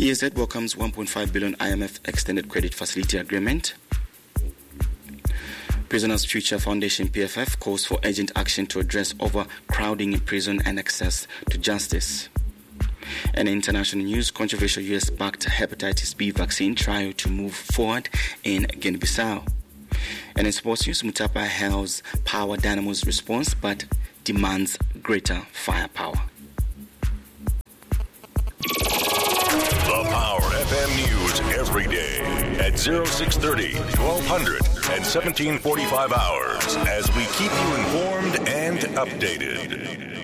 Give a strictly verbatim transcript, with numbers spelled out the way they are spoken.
E S Z welcomes one point five billion I M F Extended Credit Facility Agreement. Prisoners Future Foundation P F F calls for urgent action to address overcrowding in prison and access to justice. And in international news, controversial U S-backed hepatitis B vaccine trial to move forward in Guinea-Bissau. And in sports news, Mutapa hails Power Dynamo's response but demands greater firepower. The Power F M News every day at oh six thirty, twelve hundred, and seventeen forty-five hours as we keep you informed and updated.